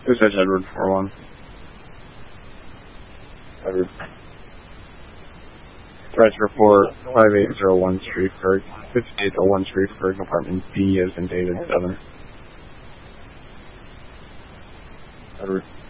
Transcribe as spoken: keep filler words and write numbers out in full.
This is Edward four one. Edward. Threat report five eight zero one Shreveport, fifty-eight oh one Shreveport, apartment B as in David seven. Edward.